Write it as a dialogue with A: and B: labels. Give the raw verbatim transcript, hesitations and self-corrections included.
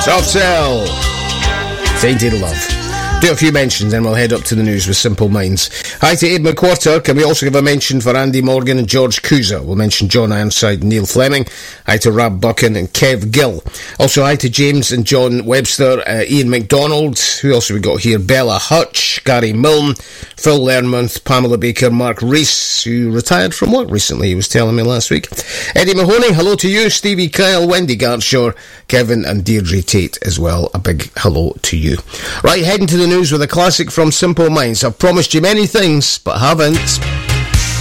A: Soft Cell, Tainted Love. Do a few mentions, then we'll head up to the news with Simple Minds. Hi to Abe McWhirter. Can we also give a mention for Andy Morgan and George Cusa? We'll mention John Ironside and Neil Fleming. Hi to Rab Buchan and Kev Gill. Also hi to James and John Webster, uh, Ian McDonald. Who else have we got here? Bella Hutch, Gary Milne, Phil Learmonth, Pamela Baker, Mark Rees, who retired from work recently, he was telling me last week. Eddie Mahoney, hello to you. Stevie Kyle, Wendy Gartshaw, Kevin and Deirdre Tate as well. A big hello to you. Right, heading to the news with a classic from Simple Minds. I've promised you many things, but haven't.